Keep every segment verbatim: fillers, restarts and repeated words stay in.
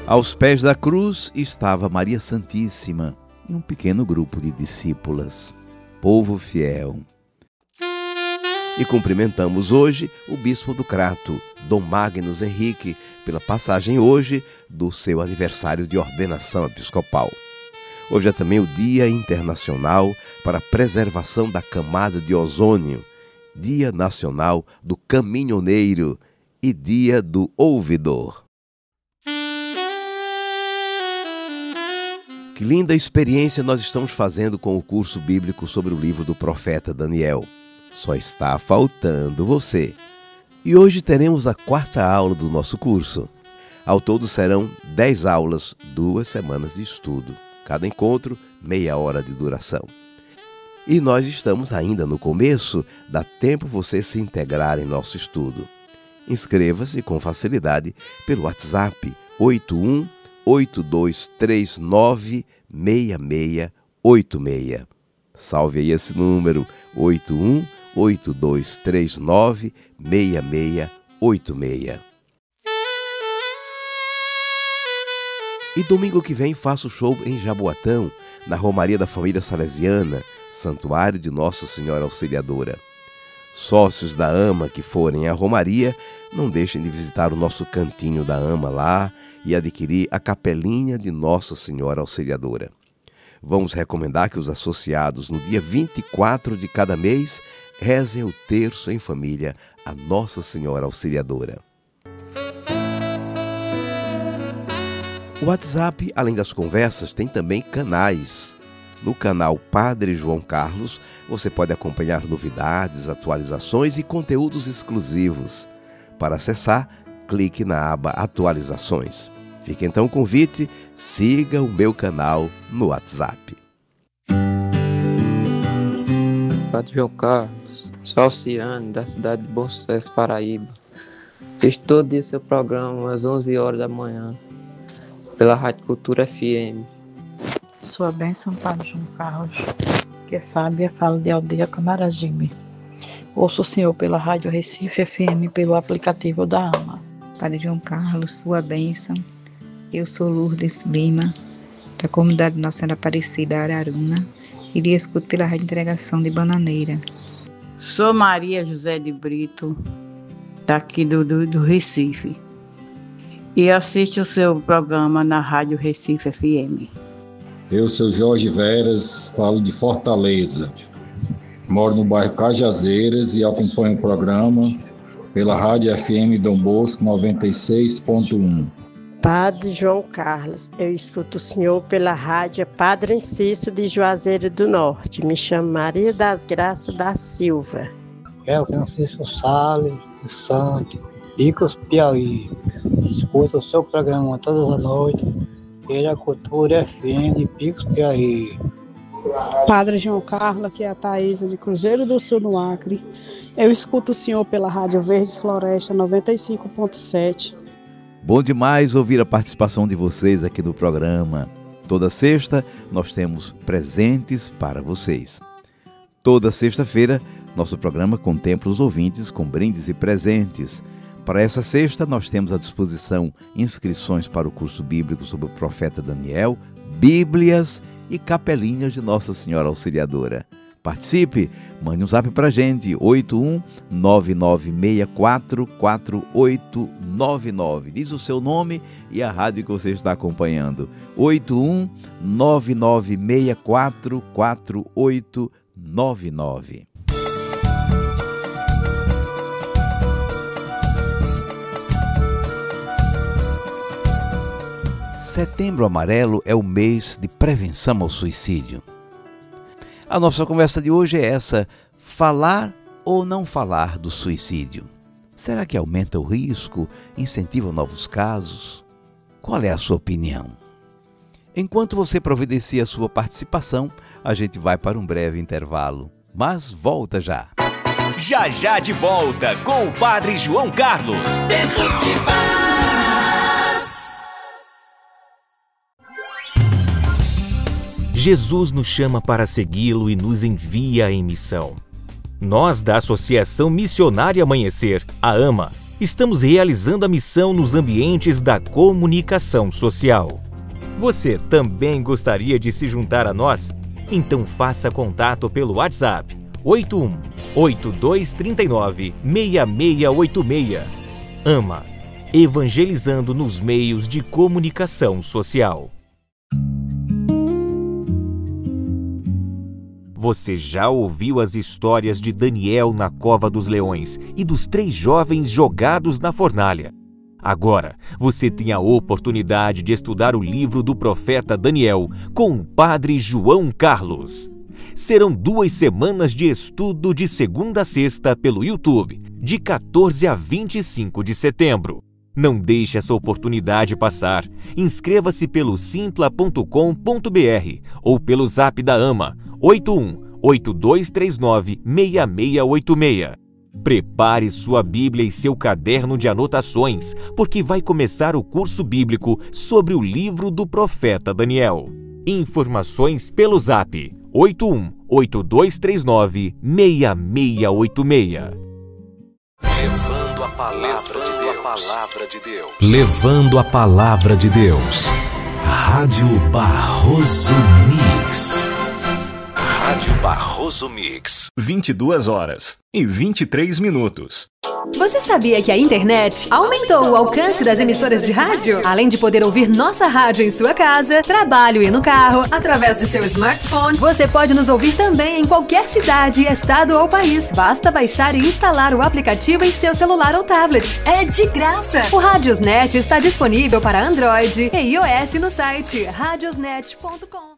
Aos pés da cruz estava Maria Santíssima e um pequeno grupo de discípulas, povo fiel. E cumprimentamos hoje o bispo do Crato, Dom Magnus Henrique, pela passagem hoje do seu aniversário de ordenação episcopal. Hoje é também o Dia Internacional para a Preservação da Camada de Ozônio, Dia Nacional do Caminhoneiro e Dia do Ouvidor. Que linda experiência nós estamos fazendo com o curso bíblico sobre o livro do profeta Daniel. Só está faltando você. E hoje teremos a quarta aula do nosso curso. Ao todo serão dez aulas, duas semanas de estudo. Cada encontro, meia hora de duração. E nós estamos ainda no começo, dá tempo você se integrar em nosso estudo. Inscreva-se com facilidade pelo WhatsApp oito um oito dois três nove seis seis oito seis. Salve aí esse número, oito um oito dois três nove seis seis oito seis. E domingo que vem faço show em Jaboatão, na Romaria da Família Salesiana, Santuário de Nossa Senhora Auxiliadora. Sócios da AMA que forem à Romaria, não deixem de visitar o nosso cantinho da AMA lá e adquirir a capelinha de Nossa Senhora Auxiliadora. Vamos recomendar que os associados, no dia vinte e quatro de cada mês, rezem o terço em família a Nossa Senhora Auxiliadora. O WhatsApp, além das conversas, tem também canais. No canal Padre João Carlos, você pode acompanhar novidades, atualizações e conteúdos exclusivos. Para acessar, clique na aba Atualizações. Fica então o convite, siga o meu canal no WhatsApp. Padre João Carlos, sou Alciane, da cidade de Bom Sucesso, Paraíba. Assisto todo dia seu programa, às onze horas da manhã, pela Rádio Cultura F M. Sua bênção, Padre João Carlos, que é Fábia, falo de Aldeia Camaragibe. Ouço o senhor pela Rádio Recife F M, pelo aplicativo da AMA. Padre João Carlos, sua bênção. Eu sou Lourdes Lima, da comunidade Nossa Senhora Aparecida, Araruna, e lhe escuto pela Rádio Entregação de Bananeira. Sou Maria José de Brito, daqui do, do, do Recife, e assisto o seu programa na Rádio Recife F M. Eu sou Jorge Veras, falo de Fortaleza. Moro no bairro Cajazeiras e acompanho o programa pela Rádio F M Dom Bosco noventa e seis ponto um. Padre João Carlos, eu escuto o senhor pela Rádio Padre Enciso de Juazeiro do Norte. Me chamo Maria das Graças da Silva. É o Francisco Salles, do Santos, Picos, Piauí. Escuto o seu programa todas as noites pela Cultura F M de Picos, Piauí. Padre João Carlos, aqui é a Thaísa de Cruzeiro do Sul, no Acre. Eu escuto o senhor pela Rádio Verdes Floresta noventa e cinco ponto sete. Bom demais ouvir a participação de vocês aqui no programa. Toda sexta nós temos presentes para vocês. Toda sexta-feira nosso programa contempla os ouvintes com brindes e presentes. Para essa sexta nós temos à disposição inscrições para o curso bíblico sobre o profeta Daniel, Bíblias e capelinhas de Nossa Senhora Auxiliadora. Participe, mande um zap pra gente, oito um nove nove seis quatro quatro oito nove nove. Diz o seu nome e a rádio que você está acompanhando. oito um nove nove seis quatro quatro oito nove nove. Setembro Amarelo é o mês de prevenção ao suicídio. A nossa conversa de hoje é essa: falar ou não falar do suicídio? Será que aumenta o risco, incentiva novos casos? Qual é a sua opinião? Enquanto você providencia a sua participação, a gente vai para um breve intervalo, mas volta já. Já já de volta com o Padre João Carlos. Tempo de paz. Jesus nos chama para segui-lo e nos envia em missão. Nós, da Associação Missionária Amanhecer, a AMA, Estamos realizando a missão nos ambientes da comunicação social. Você também gostaria de se juntar a nós? Então faça contato pelo WhatsApp oito um oito dois três nove seis seis oito seis. AMA, evangelizando nos meios de comunicação social. Você já ouviu as histórias de Daniel na cova dos leões e dos três jovens jogados na fornalha? Agora, você tem a oportunidade de estudar o livro do profeta Daniel com o Padre João Carlos. Serão duas semanas de estudo de segunda a sexta pelo YouTube, de quatorze a vinte e cinco de setembro. Não deixe essa oportunidade passar. Inscreva-se pelo simpla ponto com ponto br ou pelo zap da AMA oito um oito dois três nove seis seis oito seis. Prepare sua Bíblia e seu caderno de anotações, porque vai começar o curso bíblico sobre o livro do profeta Daniel. Informações pelo zap oito um oito dois três nove seis seis oito seis. Levando a palavra de Deus. A palavra de Deus. Levando a palavra de Deus. Rádio Barroso Mix. Rádio Barroso Mix. vinte e duas horas e vinte e três minutos. Você sabia que a internet aumentou o alcance das emissoras de rádio? Além de poder ouvir nossa rádio em sua casa, trabalho e no carro, através de seu smartphone, você pode nos ouvir também em qualquer cidade, estado ou país. Basta baixar e instalar o aplicativo em seu celular ou tablet. É de graça! O Radiosnet está disponível para Android e iOS no site radiosnet ponto com.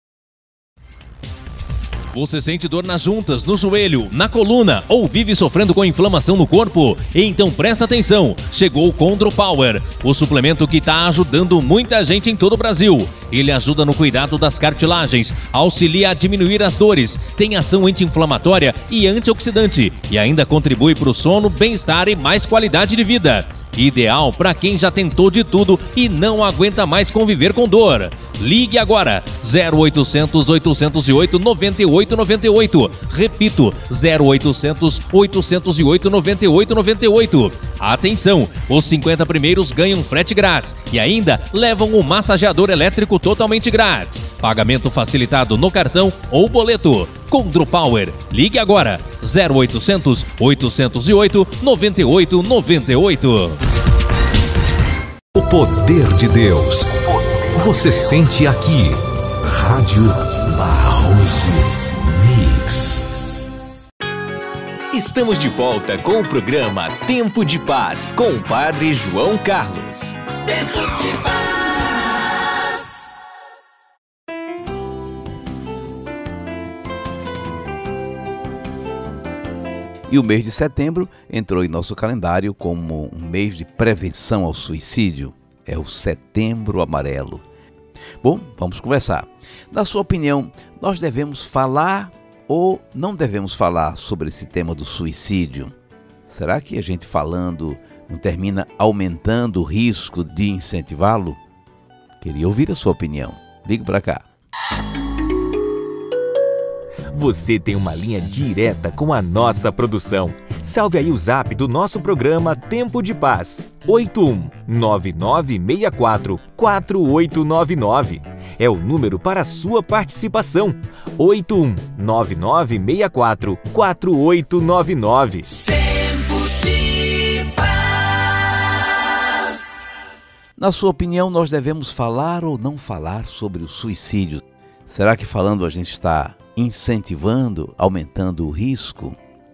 Você sente dor nas juntas, no joelho, na coluna ou vive sofrendo com inflamação no corpo? Então presta atenção, chegou o Condro Power, o suplemento que está ajudando muita gente em todo o Brasil. Ele ajuda no cuidado das cartilagens, auxilia a diminuir as dores, tem ação anti-inflamatória e antioxidante e ainda contribui para o sono, bem-estar e mais qualidade de vida. Ideal para quem já tentou de tudo e não aguenta mais conviver com dor. Ligue agora, zero oitocentos, oitocentos e oito, noventa e oito noventa e oito. Repito, zero oitocentos, oitocentos e oito, noventa e oito noventa e oito. Atenção, os cinquenta primeiros ganham frete grátis e ainda levam um massageador elétrico totalmente grátis. Pagamento facilitado no cartão ou boleto. Condro Power. Ligue agora, zero oitocentos, oitocentos e oito, noventa e oito noventa e oito. O poder de Deus. Você sente aqui. Rádio Barroso Mix. Estamos de volta com o programa Tempo de Paz com o Padre João Carlos. Tempo de Paz. E o mês de setembro entrou em nosso calendário como um mês de prevenção ao suicídio. É o Setembro Amarelo. Bom, vamos conversar. Na sua opinião, nós devemos falar ou não devemos falar sobre esse tema do suicídio? Será que a gente falando não termina aumentando o risco de incentivá-lo? Queria ouvir a sua opinião. Ligue para cá. Você tem uma linha direta com a nossa produção. Salve aí o zap do nosso programa Tempo de Paz, oito um nove nove seis quatro quatro oito nove nove. É o número para a sua participação, oito um nove nove seis quatro quatro oito nove nove. Tempo de Paz. Na sua opinião, nós devemos falar ou não falar sobre o suicídio? Será que falando a gente está incentivando, aumentando o risco?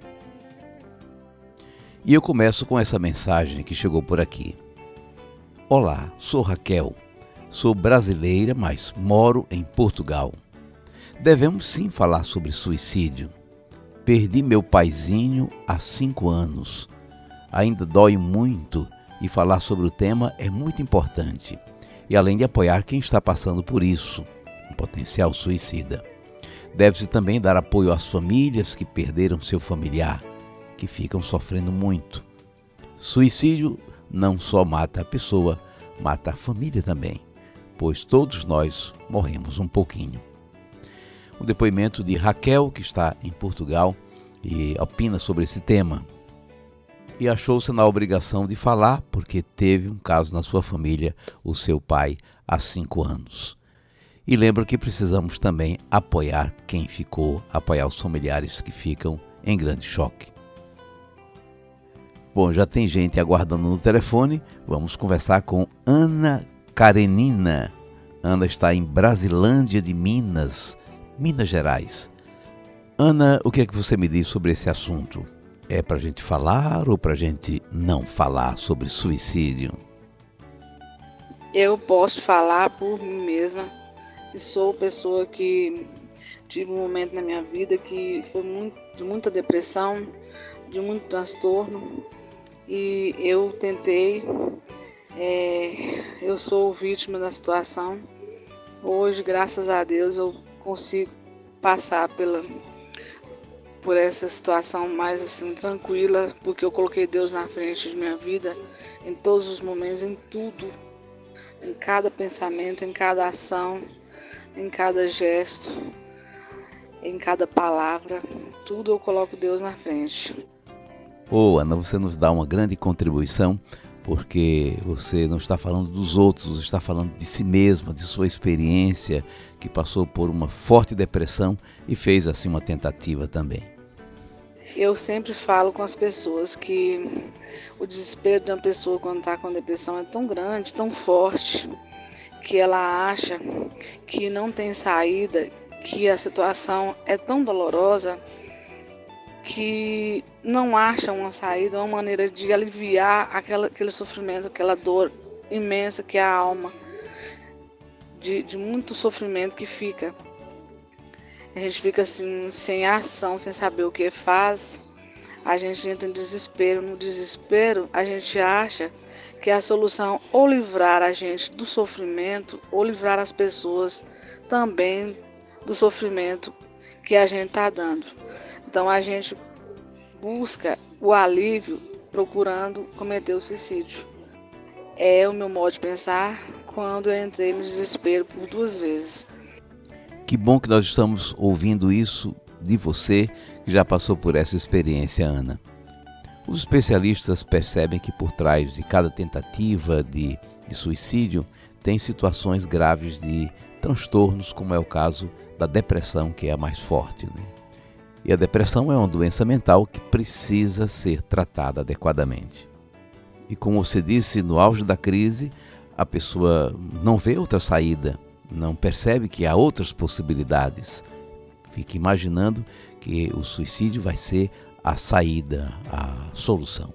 E eu começo com essa mensagem que chegou por aqui. Olá, sou Raquel. Sou brasileira, mas moro em Portugal. Devemos sim falar sobre suicídio. Perdi meu paizinho há cinco anos. Ainda dói muito e falar sobre o tema é muito importante. E além de apoiar quem está passando por isso, um potencial suicida. Deve-se também dar apoio às famílias que perderam seu familiar, que ficam sofrendo muito. Suicídio não só mata a pessoa, mata a família também, pois todos nós morremos um pouquinho. O depoimento de Raquel, que está em Portugal e opina sobre esse tema. e achou-se na obrigação de falar porque teve um caso na sua família, o seu pai, há cinco anos. E lembro que precisamos também apoiar quem ficou, apoiar os familiares que ficam em grande choque. Bom, já tem gente aguardando no telefone, vamos conversar com Ana Karenina. Ana está em Brasilândia de Minas, Minas Gerais. Ana, o que é que você me diz sobre esse assunto? É para a gente falar ou para a gente não falar sobre suicídio? Eu posso falar por mim mesma, que sou pessoa que tive um momento na minha vida que foi muito, de muita depressão, de muito transtorno, e eu tentei, é, eu sou vítima da situação. Hoje, graças a Deus, eu consigo passar pela, por essa situação mais assim, tranquila, porque eu coloquei Deus na frente de minha vida, em todos os momentos, em tudo, em cada pensamento, em cada ação, em cada gesto, em cada palavra, tudo eu coloco Deus na frente. Ô, oh, Ana, você nos dá uma grande contribuição, porque você não está falando dos outros, você está falando de si mesma, de sua experiência, que passou por uma forte depressão e fez assim uma tentativa também. Eu sempre falo com as pessoas que o desespero de uma pessoa quando está com depressão é tão grande, tão forte, que ela acha que não tem saída, que a situação é tão dolorosa, que não acha uma saída, uma maneira de aliviar aquela, aquele sofrimento, aquela dor imensa que é a alma, de, de muito sofrimento que fica. A gente fica assim, sem ação, sem saber o que faz, a gente entra em desespero. No desespero, a gente acha que a solução ou livrar a gente do sofrimento, ou livrar as pessoas também do sofrimento que a gente está dando. Então a gente busca o alívio procurando cometer o suicídio. É o meu modo de pensar quando eu entrei no desespero por duas vezes. Que bom que nós estamos ouvindo isso de você, que já passou por essa experiência, Ana. Os especialistas percebem que por trás de cada tentativa de, de suicídio tem situações graves de transtornos, como é o caso da depressão, que é a mais forte, né? E a depressão é uma doença mental que precisa ser tratada adequadamente. E como você disse, no auge da crise, a pessoa não vê outra saída, não percebe que há outras possibilidades. Fica imaginando que o suicídio vai ser a saída, a solução.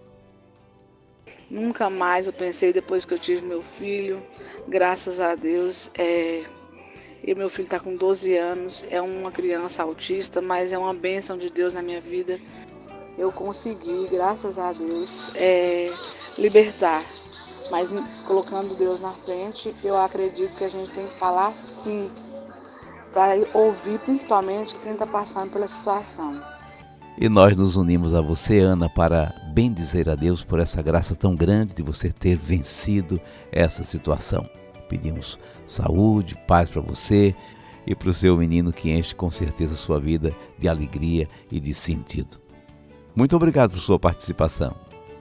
Nunca mais eu pensei, depois que eu tive meu filho, graças a Deus, é... e meu filho está com doze anos, é uma criança autista, mas é uma bênção de Deus na minha vida. Eu consegui, graças a Deus, é... libertar. Mas colocando Deus na frente, eu acredito que a gente tem que falar sim, para ouvir principalmente quem está passando pela situação. E nós nos unimos a você, Ana, para bendizer a Deus por essa graça tão grande de você ter vencido essa situação. Pedimos saúde, paz para você e para o seu menino, que enche com certeza sua vida de alegria e de sentido. Muito obrigado por sua participação.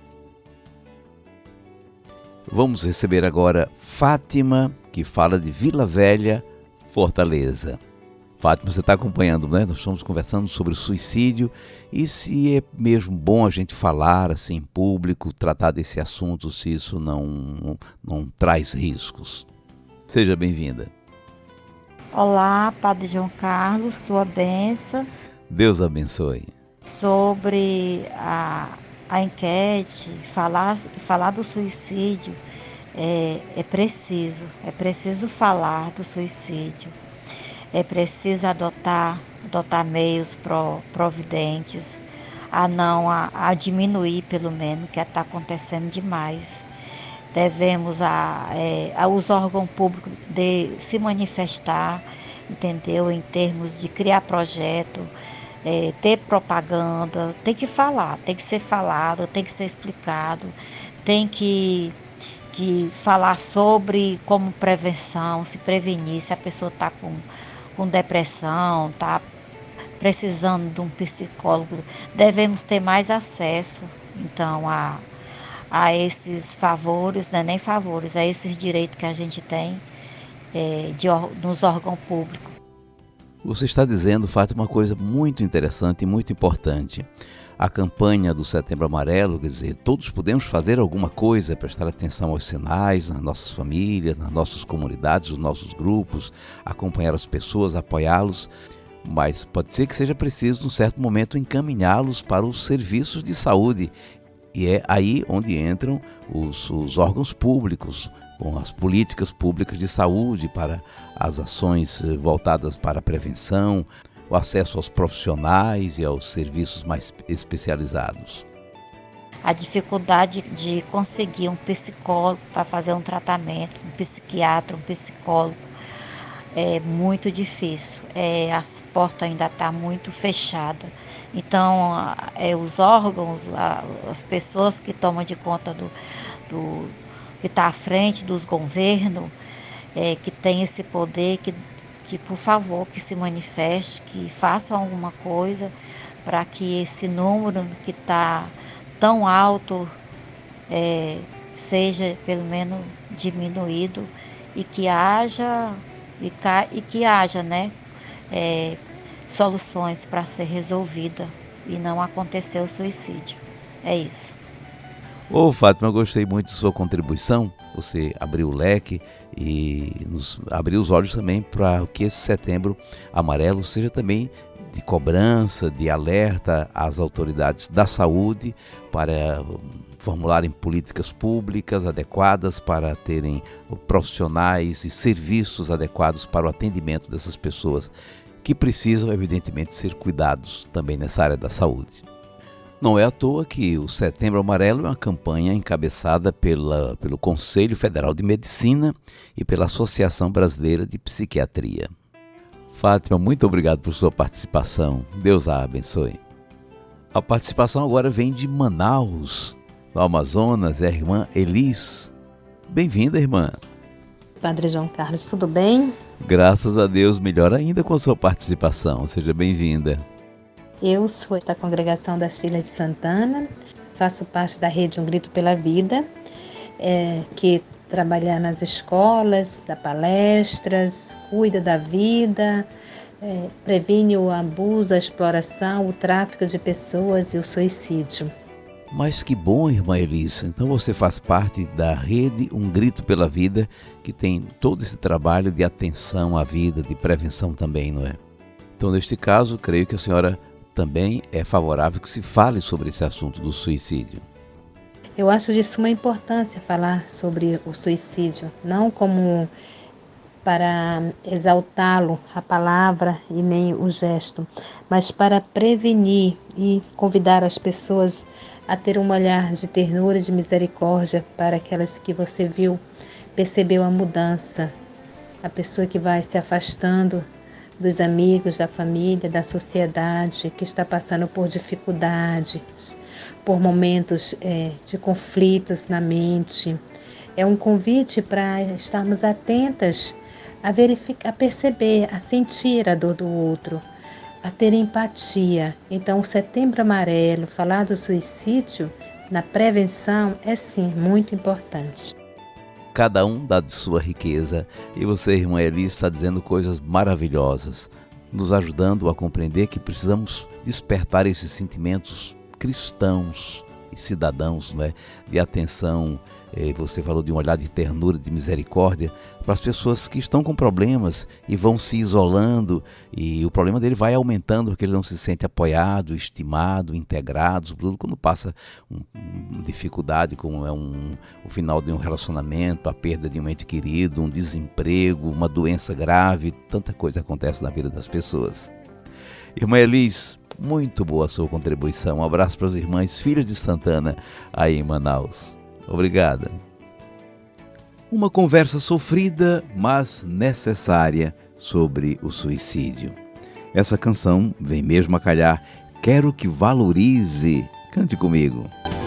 Vamos receber agora Fátima, que fala de Vila Velha, Fortaleza. Fátima, você está acompanhando, né? Nós estamos conversando sobre o suicídio e se é mesmo bom a gente falar assim em público, tratar desse assunto, se isso não, não, não traz riscos. Seja bem-vinda. Olá, Padre João Carlos, sua bênção. Deus abençoe. Sobre a, a enquete, falar, falar do suicídio, é, é preciso, é preciso falar do suicídio. É preciso adotar, adotar meios pro, providentes, a não a, a diminuir pelo menos, que está acontecendo demais. Devemos a, é, a, os órgãos públicos de se manifestar, entendeu? Em termos de criar projeto, é, ter propaganda, tem que falar, tem que ser falado, tem que ser explicado, tem que, que falar sobre como prevenção, se prevenir, se a pessoa está com, com depressão, está precisando de um psicólogo. Devemos ter mais acesso, então a, a esses favores, não é nem favores, a esses direitos que a gente tem é, de, nos órgãos públicos. Você está dizendo, Fátima, uma coisa muito interessante e muito importante. A campanha do Setembro Amarelo, quer dizer, todos podemos fazer alguma coisa, prestar atenção aos sinais nas nossas famílias, nas nossas comunidades, nos nossos grupos, acompanhar as pessoas, apoiá-los, mas pode ser que seja preciso, num certo momento, encaminhá-los para os serviços de saúde. E é aí onde entram os, os órgãos públicos, com as políticas públicas de saúde para as ações voltadas para a prevenção, o acesso aos profissionais e aos serviços mais especializados. A dificuldade de conseguir um psicólogo para fazer um tratamento, um psiquiatra, um psicólogo, é muito difícil. É, as portas ainda estão muito fechadas. Então, é, os órgãos, a, as pessoas que tomam de conta do, do que está à frente dos governos, é, que tem esse poder, que, que por favor, que se manifeste, que façam alguma coisa para que esse número que está tão alto é, seja pelo menos diminuído e que haja, e, e que haja né, é, soluções para ser resolvida e não acontecer o suicídio. É isso. Ô Fátima, eu gostei muito de sua contribuição. Você abriu o leque e nos abriu os olhos também para que esse Setembro Amarelo seja também de cobrança, de alerta às autoridades da saúde para formularem políticas públicas adequadas, para terem profissionais e serviços adequados para o atendimento dessas pessoas que precisam, evidentemente, ser cuidados também nessa área da saúde. Não é à toa que o Setembro Amarelo é uma campanha encabeçada pela, pelo Conselho Federal de Medicina e pela Associação Brasileira de Psiquiatria. Fátima, muito obrigado por sua participação. Deus a abençoe. A participação agora vem de Manaus, no Amazonas, é a irmã Elis. Bem-vinda, irmã. Padre João Carlos, tudo bem? Graças a Deus, melhor ainda com a sua participação. Seja bem-vinda. Eu sou da Congregação das Filhas de Santana, faço parte da rede Um Grito pela Vida, é, que trabalha nas escolas, dá palestras, cuida da vida, é, previne o abuso, a exploração, o tráfico de pessoas e o suicídio. Mas que bom, irmã Elis. Então você faz parte da rede Um Grito pela Vida, que tem todo esse trabalho de atenção à vida, de prevenção também, não é? Então, neste caso, creio que a senhora também é favorável que se fale sobre esse assunto do suicídio. Eu acho de suma importância falar sobre o suicídio, não como para exaltá-lo, a palavra e nem o gesto, mas para prevenir e convidar as pessoas a ter um olhar de ternura e de misericórdia para aquelas que você viu, percebeu a mudança, a pessoa que vai se afastando dos amigos, da família, da sociedade, que está passando por dificuldades, por momentos é, de conflitos na mente. É um convite para estarmos atentas a verificar, a perceber, a sentir a dor do outro, a ter empatia. Então, o Setembro Amarelo, falar do suicídio na prevenção é sim muito importante. Cada um dá de sua riqueza, e você, irmã Elis, está dizendo coisas maravilhosas, nos ajudando a compreender que precisamos despertar esses sentimentos cristãos e cidadãos, não é? De atenção. Você falou de um olhar de ternura, de misericórdia para as pessoas que estão com problemas e vão se isolando, e o problema dele vai aumentando porque ele não se sente apoiado, estimado, integrado, sobretudo quando passa uma um, dificuldade como é um, o final de um relacionamento, a perda de um ente querido, um desemprego, uma doença grave, tanta coisa acontece na vida das pessoas. Irmã Elis, muito boa a sua contribuição. Um abraço para as irmãs Filhas de Santana aí em Manaus. Obrigada. Uma conversa sofrida, mas necessária sobre o suicídio. Essa canção vem mesmo a calhar. Quero que valorize. Cante comigo.